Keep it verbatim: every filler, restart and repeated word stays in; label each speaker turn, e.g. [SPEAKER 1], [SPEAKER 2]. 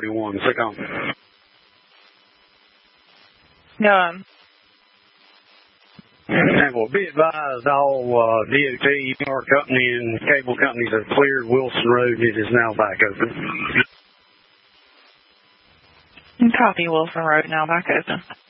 [SPEAKER 1] thirty-one. Click on.
[SPEAKER 2] Done.
[SPEAKER 1] And will be advised all uh, D O T, power company, and cable companies have cleared Wilson Road. It is now back open.
[SPEAKER 2] Copy, Wilson Road now back open.